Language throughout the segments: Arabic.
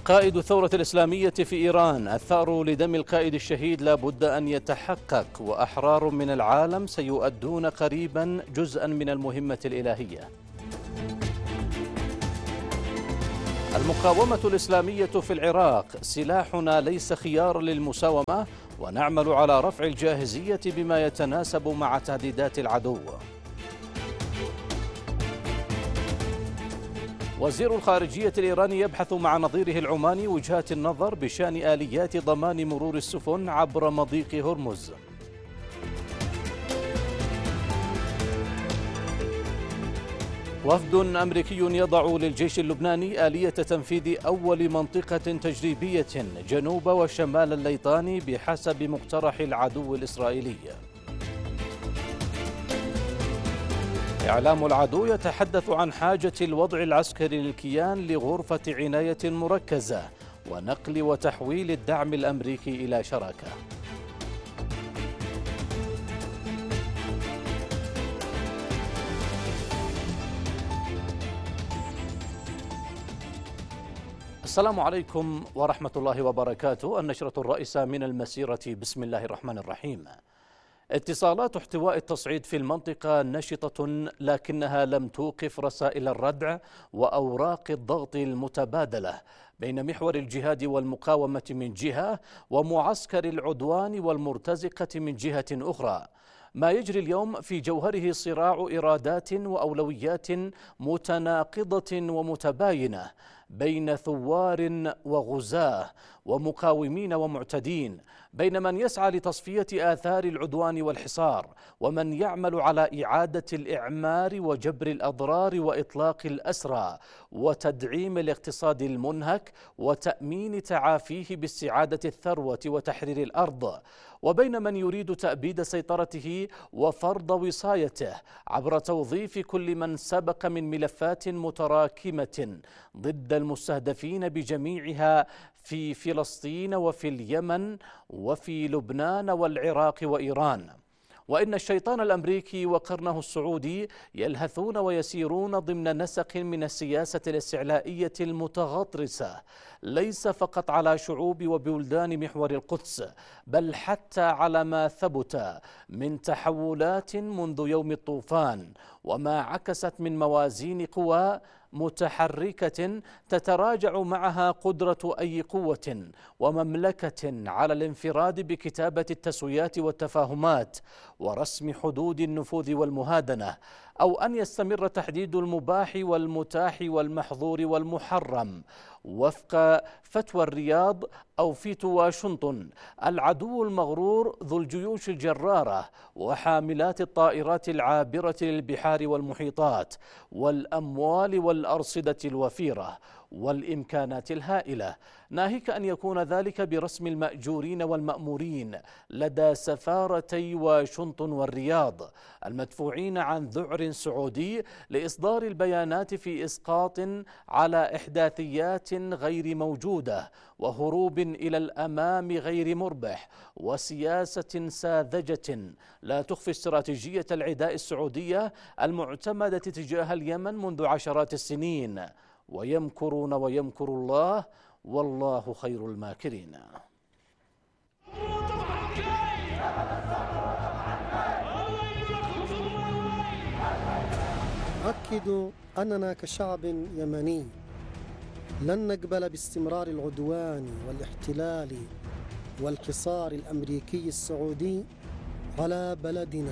قائد الثورة الإسلامية في إيران: الثأر لدم القائد الشهيد لا بد أن يتحقق، وأحرار من العالم سيؤدون قريبا جزءا من المهمة الإلهية. المقاومة الإسلامية في العراق: سلاحنا ليس خيار للمساومة، ونعمل على رفع الجاهزية بما يتناسب مع تهديدات العدو. وزير الخارجية الإيراني يبحث مع نظيره العماني وجهات النظر بشأن آليات ضمان مرور السفن عبر مضيق هرمز. وفد أمريكي يضع للجيش اللبناني آلية تنفيذ أول منطقة تجريبية جنوب وشمال الليطاني بحسب مقترح العدو الإسرائيلي. إعلام العدو يتحدث عن حاجة الوضع العسكري للكيان لغرفة عناية مركزة ونقل وتحويل الدعم الأمريكي إلى شراكة. السلام عليكم ورحمة الله وبركاته. النشرة الرئيسة من المسيرة. بسم الله الرحمن الرحيم. اتصالات احتواء التصعيد في المنطقة نشطة، لكنها لم توقف رسائل الردع وأوراق الضغط المتبادلة بين محور الجهاد والمقاومة من جهة ومعسكر العدوان والمرتزقة من جهة أخرى. ما يجري اليوم في جوهره صراع إرادات وأولويات متناقضة ومتباينة بين ثوار وغزاة ومقاومين ومعتدين، بين من يسعى لتصفية آثار العدوان والحصار ومن يعمل على إعادة الإعمار وجبر الأضرار وإطلاق الأسرى وتدعيم الاقتصاد المنهك وتأمين تعافيه باستعادة الثروة وتحرير الأرض، وبين من يريد تأبيد سيطرته وفرض وصايته عبر توظيف كل من سبق من ملفات متراكمة ضد المستهدفين بجميعها في فلسطين وفي اليمن وفي لبنان والعراق وإيران. وإن الشيطان الأمريكي وقرنه السعودي يلهثون ويسيرون ضمن نسق من السياسة الاستعلائية المتغطرسة، ليس فقط على شعوب وبلدان محور القدس، بل حتى على ما ثبت من تحولات منذ يوم الطوفان، وما عكست من موازين قوى متحركة تتراجع معها قدرة أي قوة ومملكة على الانفراد بكتابة التسويات والتفاهمات ورسم حدود النفوذ والمهادنة، أو أن يستمر تحديد المباح والمتاح والمحظور والمحرم وفق فتوى الرياض أو فيتو واشنطن. العدو المغرور ذو الجيوش الجرارة وحاملات الطائرات العابرة للبحار والمحيطات والأموال والأرصدة الوفيرة والإمكانات الهائلة، ناهيك أن يكون ذلك برسم المأجورين والمأمورين لدى سفارتي واشنطن والرياض المدفوعين عن ذعر سعودي لإصدار البيانات في إسقاط على إحداثيات غير موجودة وهروب إلى الأمام غير مربح وسياسة ساذجة لا تخفي استراتيجية العداء السعودية المعتمدة تجاه اليمن منذ عشرات السنين. ويمكرون ويمكر الله والله خير الماكرين. أؤكد أننا كشعب يمني لن نقبل باستمرار العدوان والاحتلال والحصار الأمريكي السعودي على بلدنا.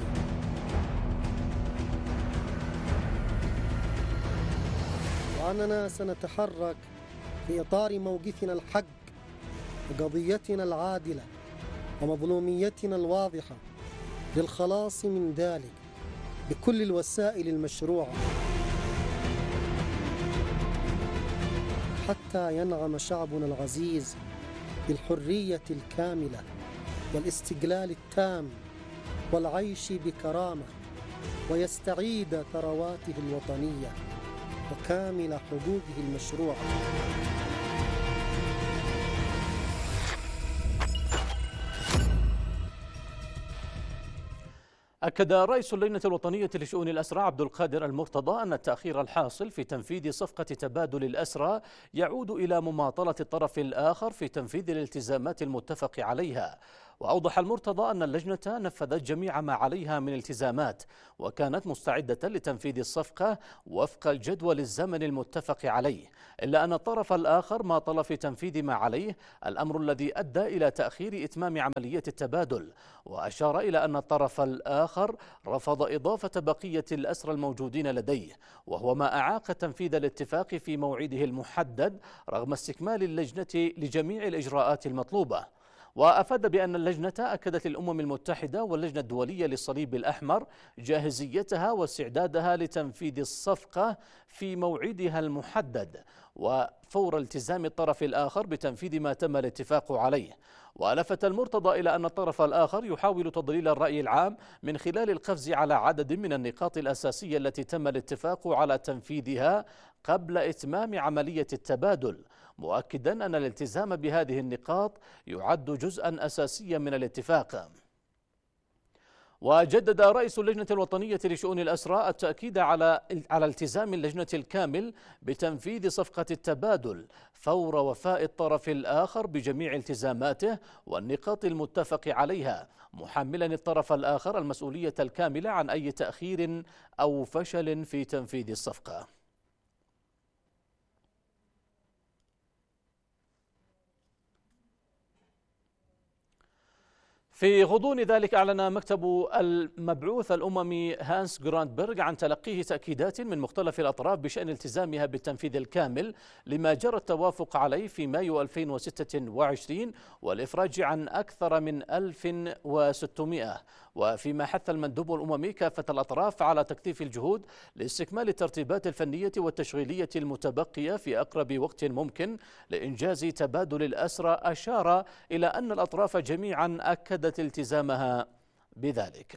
وأننا سنتحرك في إطار موقفنا الحق وقضيتنا العادلة ومظلوميتنا الواضحة للخلاص من ذلك بكل الوسائل المشروعة حتى ينعم شعبنا العزيز بالحرية الكاملة والاستقلال التام والعيش بكرامة ويستعيد ثرواته الوطنية وكامل حقوقه المشروعة. أكد رئيس اللجنة الوطنية لشؤون الأسرى عبد القادر المرتضى أن التأخير الحاصل في تنفيذ صفقة تبادل الأسرى يعود إلى مماطلة الطرف الآخر في تنفيذ الالتزامات المتفق عليها. وأوضح المرتضى أن اللجنة نفذت جميع ما عليها من التزامات وكانت مستعدة لتنفيذ الصفقة وفق الجدول الزمني المتفق عليه، إلا أن الطرف الآخر ماطل في تنفيذ ما عليه، الأمر الذي أدى إلى تأخير إتمام عملية التبادل. وأشار إلى أن الطرف الآخر رفض إضافة بقية الأسرى الموجودين لديه، وهو ما أعاق تنفيذ الاتفاق في موعده المحدد رغم استكمال اللجنة لجميع الإجراءات المطلوبة. وأفاد بأن اللجنة أكدت للأمم المتحدة واللجنة الدولية للصليب الأحمر جاهزيتها واستعدادها لتنفيذ الصفقة في موعدها المحدد وفور التزام الطرف الآخر بتنفيذ ما تم الاتفاق عليه. ولفت المرتضى إلى أن الطرف الآخر يحاول تضليل الرأي العام من خلال القفز على عدد من النقاط الأساسية التي تم الاتفاق على تنفيذها قبل إتمام عملية التبادل، مؤكدا أن الالتزام بهذه النقاط يعد جزءا أساسيا من الاتفاق. وجدد رئيس اللجنة الوطنية لشؤون الأسرى التأكيد على التزام اللجنة الكامل بتنفيذ صفقة التبادل فور وفاء الطرف الآخر بجميع التزاماته والنقاط المتفق عليها، محملا الطرف الآخر المسؤولية الكاملة عن أي تأخير أو فشل في تنفيذ الصفقة. في غضون ذلك أعلن مكتب المبعوث الأممي هانس جراندبرغ عن تلقيه تأكيدات من مختلف الأطراف بشأن التزامها بالتنفيذ الكامل لما جرى التوافق عليه في مايو 2026 والإفراج عن أكثر من 1600. وفيما حث المندوب الأممي كافة الأطراف على تكثيف الجهود لاستكمال الترتيبات الفنية والتشغيلية المتبقية في أقرب وقت ممكن لإنجاز تبادل الأسرى، أشار إلى أن الأطراف جميعا أكدت التزامها بذلك.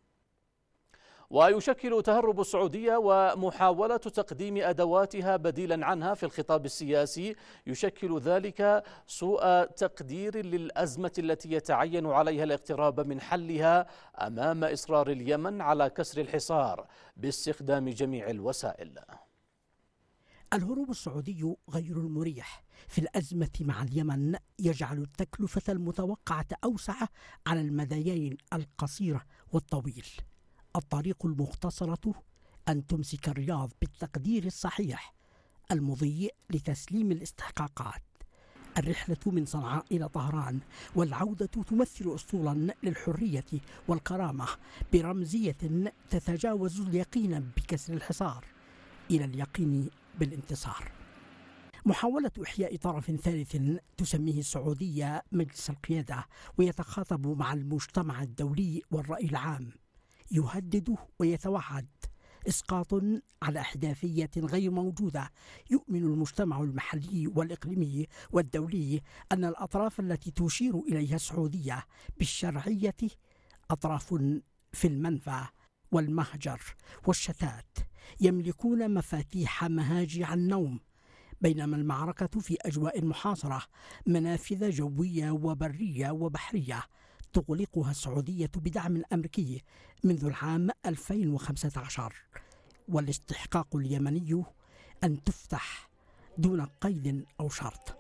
ويشكل تهرب السعودية ومحاولة تقديم أدواتها بديلا عنها في الخطاب السياسي يشكل ذلك سوء تقدير للأزمة التي يتعين عليها الاقتراب من حلها أمام إصرار اليمن على كسر الحصار باستخدام جميع الوسائل. الهروب السعودي غير المريح في الأزمة مع اليمن يجعل التكلفة المتوقعة أوسع على المديين القصيرة والطويل. الطريق المختصرة أن تمسك الرياض بالتقدير الصحيح المضي لتسليم الاستحقاقات. الرحلة من صنعاء إلى طهران والعودة تمثل أسطولا للحرية والكرامة برمزية تتجاوز اليقين بكسر الحصار إلى اليقين بالانتصار. محاولة إحياء طرف ثالث تسميه السعودية مجلس القيادة ويتخاطب مع المجتمع الدولي والرأي العام، يهدد ويتوعد إسقاط على أحداثية غير موجودة. يؤمن المجتمع المحلي والإقليمي والدولي أن الأطراف التي تشير إليها السعودية بالشرعية أطراف في المنفى والمهجر والشتات، يملكون مفاتيح مهاجع النوم، بينما المعركة في أجواء محاصرة منافذ جوية وبرية وبحرية تغلقها السعودية بدعم أمريكي منذ العام 2015، والاستحقاق اليمني أن تفتح دون قيد أو شرط.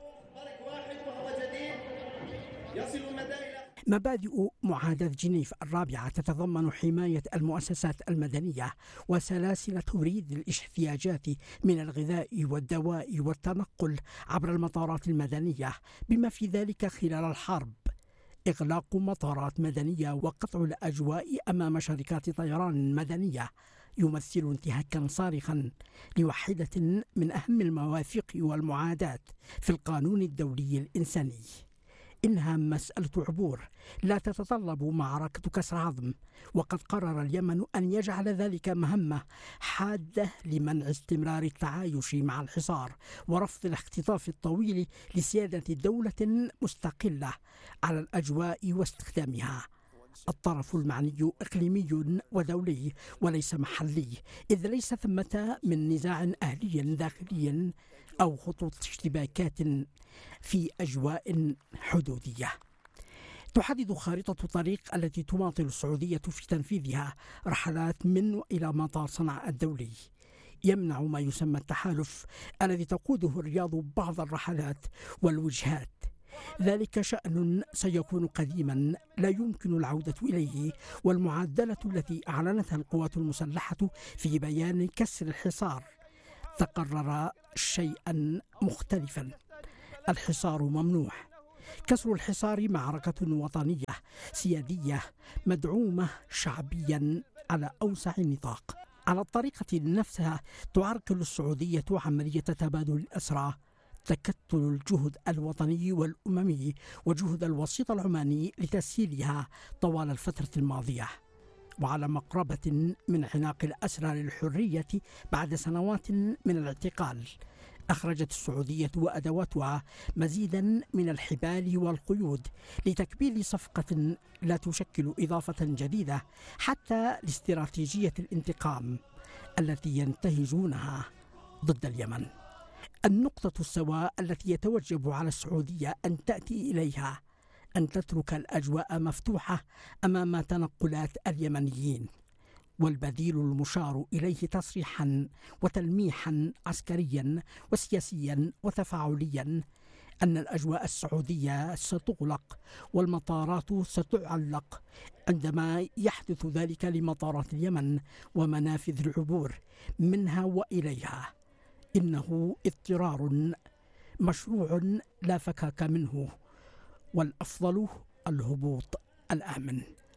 مبادئ معاهدة جنيف الرابعة تتضمن حماية المؤسسات المدنية وسلاسل توريد الاحتياجات من الغذاء والدواء والتنقل عبر المطارات المدنية، بما في ذلك خلال الحرب إغلاق مطارات مدنية وقطع الأجواء أمام شركات طيران مدنية يمثل انتهاكا صارخا لواحدة من أهم المواثيق والمعاهدات في القانون الدولي الإنساني. إنها مسألة عبور لا تتطلب معركة كسر عظم، وقد قرر اليمن أن يجعل ذلك مهمة حادة لمنع استمرار التعايش مع الحصار ورفض الاختطاف الطويل لسيادة دولة مستقلة على الأجواء واستخدامها. الطرف المعني إقليمي ودولي وليس محلي، إذ ليس ثمة من نزاع أهلي داخلي أو خطوط اشتباكات في أجواء حدودية. تحدد خارطة طريق التي تماطل السعودية في تنفيذها رحلات من وإلى مطار صنعاء الدولي. يمنع ما يسمى التحالف الذي تقوده الرياض بعض الرحلات والوجهات. ذلك شأن سيكون قديما لا يمكن العودة إليه، والمعادلة التي أعلنتها القوات المسلحة في بيان كسر الحصار تقرر شيئا مختلفا. الحصار ممنوع. كسر الحصار معركة وطنية سيادية مدعومة شعبيا على أوسع نطاق. على الطريقة نفسها تعرقل السعودية عملية تبادل الأسرى، تكتل الجهد الوطني والأممي وجهد الوسيط العماني لتسهيلها طوال الفترة الماضية. وعلى مقربة من عناق الأسرى للحرية بعد سنوات من الاعتقال، أخرجت السعودية وأدواتها مزيدا من الحبال والقيود لتكبيل صفقة لا تشكل إضافة جديدة حتى لاستراتيجية الانتقام التي ينتهجونها ضد اليمن. النقطة السواء التي يتوجب على السعودية أن تأتي إليها أن تترك الأجواء مفتوحة أمام تنقلات اليمنيين، والبديل المشار إليه تصريحا وتلميحا عسكريا وسياسيا وتفاعليا أن الأجواء السعودية ستغلق والمطارات ستعلق عندما يحدث ذلك لمطارات اليمن ومنافذ العبور منها وإليها. إنه اضطرار مشروع لا فكاك منه، والأفضل الهبوط الآمن.